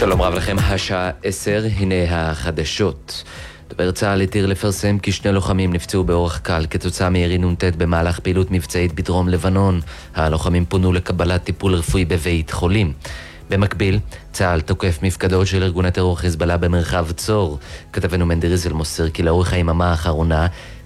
שלום רב לכם, השעה 10, הנה החדשות. דובר צה"ל התיר לפרסם כי 2 לוחמים נפצעו באורח קל כתוצאה מירי נ"ט במהלך פעילות מבצעית בדרום לבנון. הלוחמים פונו לקבלת טיפול רפואי בבית חולים. במקביל, צה"ל תוקף מפקדות של ארגון הטרור חיזבאללה במרחב צור. כתבנו מנדי ריזל מוסר כי לאורך היממה האחרונה